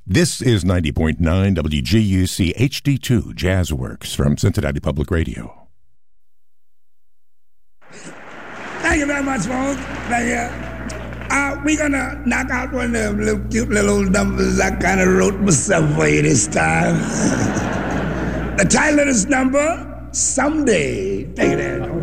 This is 90.9 WGUC HD2 Jazzworks from Cincinnati Public Radio. Thank you very much, folks. Thank you. We're going to knock out one of them little cute little old numbers I kind of wrote myself for you this time. The title of this number, Someday. Take it in.